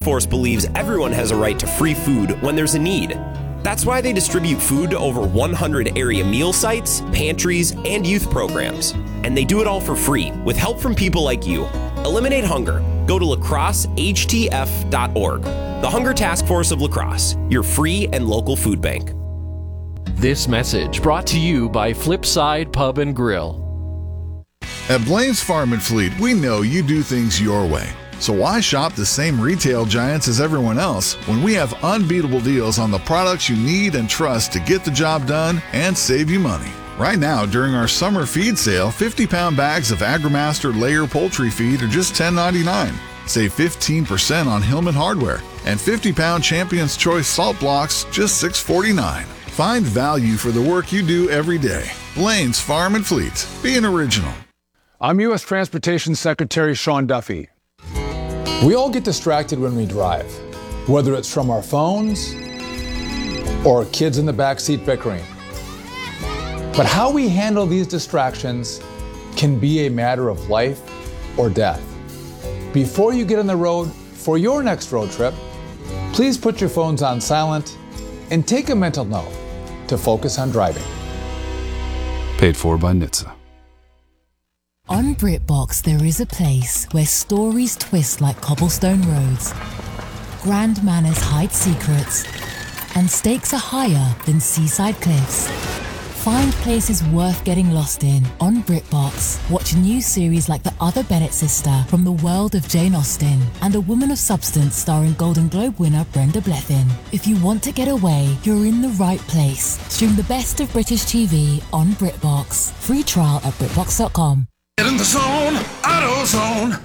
Force believes everyone has a right to free food when there's a need. That's why they distribute food to over 100 area meal sites, pantries, and youth programs. And they do it all for free, with help from people like you. Eliminate hunger. Go to lacrossehtf.org. The Hunger Task Force of La Crosse, your free and local food bank. This message brought to you by Flipside Pub and Grill. At Blaine's Farm and Fleet, we know you do things your way. So why shop the same retail giants as everyone else when we have unbeatable deals on the products you need and trust to get the job done and save you money? Right now, during our summer feed sale, 50-pound bags of AgriMaster layer poultry feed are just $10.99. Save 15% on Hillman hardware, and 50-pound Champion's Choice salt blocks just $6.49. Find value for the work you do every day. Blaine's Farm and Fleet. Be an original. I'm U.S. Transportation Secretary Sean Duffy. We all get distracted when we drive, whether it's from our phones or kids in the backseat bickering. But how we handle these distractions can be a matter of life or death. Before you get on the road for your next road trip, please put your phones on silent and take a mental note to focus on driving. Paid for by NHTSA. On BritBox, there is a place where stories twist like cobblestone roads, grand manners hide secrets, and stakes are higher than seaside cliffs. Find places worth getting lost in on BritBox. Watch new series like The Other Bennett Sister from the world of Jane Austen and A Woman of Substance starring Golden Globe winner Brenda Blethyn. If you want to get away, you're in the right place. Stream the best of British TV on BritBox. Free trial at BritBox.com. Get in the zone, AutoZone.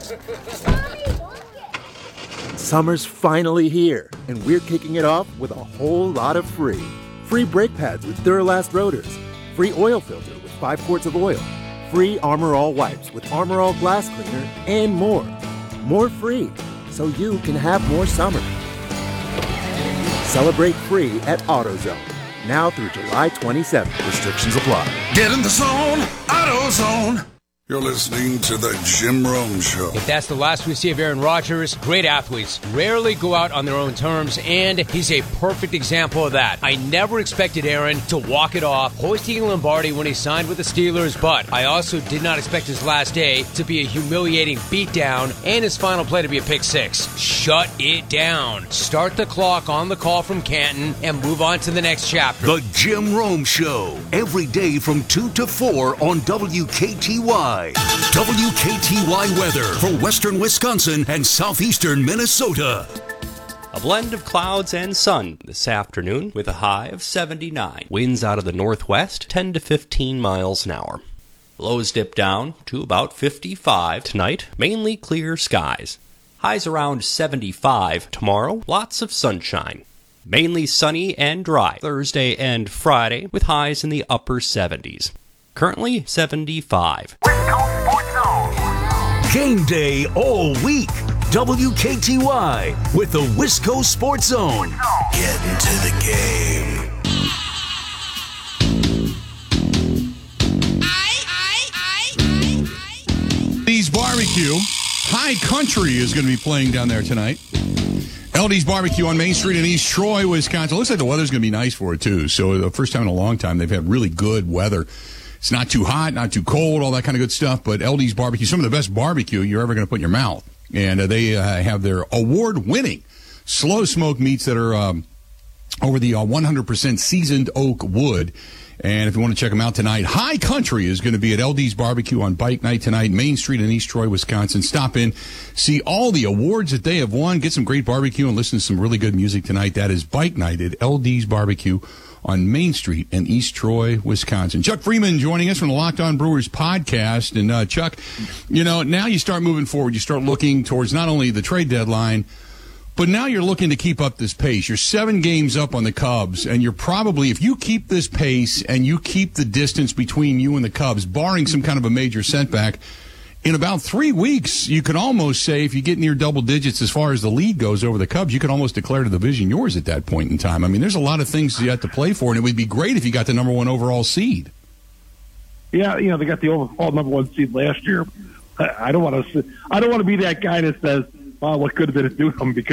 Summer's finally here, and we're kicking it off with a whole lot of free. Free brake pads with Duralast rotors. Free oil filter with 5 quarts of oil. Free Armor All wipes with Armor All glass cleaner, and more. More free, so you can have more summer. Celebrate free at AutoZone. Now through July 27th. Restrictions apply. Get in the zone, AutoZone. You're listening to The Jim Rome Show. If that's the last we see of Aaron Rodgers, great athletes rarely go out on their own terms, and he's a perfect example of that. I never expected Aaron to walk it off, hoisting Lombardi when he signed with the Steelers, but I also did not expect his last day to be a humiliating beatdown and his final play to be a pick six. Shut it down. Start the clock on the call from Canton and move on to the next chapter. The Jim Rome Show, every day from 2 to 4 on WKTY. WKTY weather for western Wisconsin and southeastern Minnesota. A blend of clouds and sun this afternoon with a high of 79. Winds out of the northwest 10 to 15 miles an hour. Lows dip down to about 55 tonight. Mainly clear skies. Highs around 75 tomorrow. Lots of sunshine. Mainly sunny and dry Thursday and Friday with highs in the upper 70s. Currently 75. Game day all week. WKTY with the Wisco Sports Zone. Get into the game. LD's Barbecue. High Country is going to be playing down there tonight. LD's Barbecue on Main Street in East Troy, Wisconsin. Looks like the weather's going to be nice for it, too. So the first time in a long time they've had really good weather. It's not too hot, not too cold, all that kind of good stuff. But LD's Barbecue, some of the best barbecue you're ever going to put in your mouth. And they have their award-winning slow smoke meats that are over the 100% seasoned oak wood. And if you want to check them out tonight, High Country is going to be at LD's Barbecue on Bike Night tonight, Main Street in East Troy, Wisconsin. Stop in, see all the awards that they have won, get some great barbecue, and listen to some really good music tonight. That is Bike Night at LD's Barbecue on Main Street in East Troy, Wisconsin. Chuck Freeman joining us from the Locked On Brewers podcast. And, Chuck, now you start moving forward. You start looking towards not only the trade deadline, but now you're looking to keep up this pace. You're 7 games up on the Cubs, and you're probably, if you keep this pace and you keep the distance between you and the Cubs, barring some kind of a major setback, in about 3 weeks, you could almost say, if you get near double digits as far as the lead goes over the Cubs, you could almost declare the division yours at that point in time. I mean, there's a lot of things you have to play for, and it would be great if you got the number 1 overall seed. Yeah, they got the overall number 1 seed last year. I don't want to be that guy that says, "Well, what could have been a do them?" Because